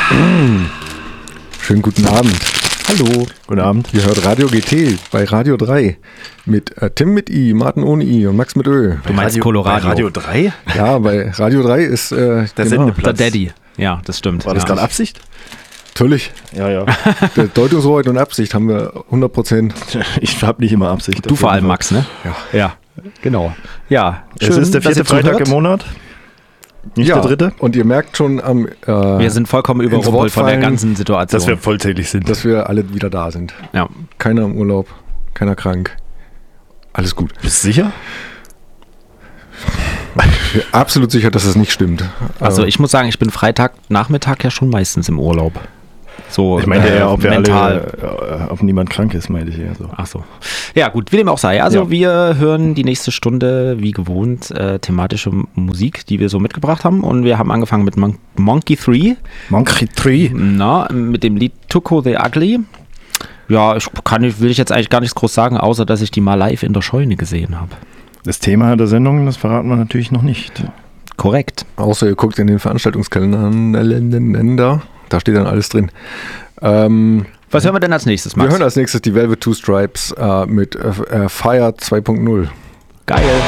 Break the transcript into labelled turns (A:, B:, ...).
A: Schönen guten Abend.
B: Hallo. Guten Abend.
A: Ihr hört Radio GT bei Radio 3 mit Tim mit I, Martin ohne I und Max mit Ö.
C: Du meinst Colorado.
B: Radio 3?
A: Ja, bei Radio 3 ist
B: der Sendeplatz.
C: Der Daddy. Ja, das stimmt.
B: War das gerade Absicht?
A: Natürlich.
B: Ja.
A: Der Deutungshoheit und Absicht haben wir 100%.
B: Ich habe nicht immer Absicht.
C: Du vor allem, Max, ne?
A: Ja.
C: Genau. Ja,
B: schön, es ist der 4. Freitag im Monat. Nicht der 3.
A: Und ihr merkt schon am
C: wir sind vollkommen überrumpelt von der ganzen Situation.
B: Dass wir vollzählig sind.
A: Dass wir alle wieder da sind.
C: Ja.
A: Keiner im Urlaub, keiner krank. Alles gut.
B: Bist du sicher?
A: Ich bin absolut sicher, dass es nicht stimmt.
C: Also ich muss sagen, ich bin Freitagnachmittag ja schon meistens im Urlaub. So,
B: ich meinte eher, ob wir
C: mental.
B: alle, ob niemand krank ist, meinte ich eher so.
C: Ach so. Ja gut, wie dem auch sei. Also wir hören die nächste Stunde, wie gewohnt, thematische Musik, die wir so mitgebracht haben. Und wir haben angefangen mit Monkey 3.
B: Monkey 3?
C: Na, mit dem Lied Tuco the Ugly. Ja, will ich jetzt eigentlich gar nichts groß sagen, außer dass ich die mal live in der Scheune gesehen habe.
B: Das Thema der Sendung, das verraten wir natürlich noch nicht.
C: Korrekt.
A: Außer ihr guckt in den Veranstaltungskalender. Da steht dann alles drin.
C: Was hören wir denn als nächstes, Max?
A: Wir hören als nächstes die Velvet Two Stripes mit Fire 2.0.
C: Geil.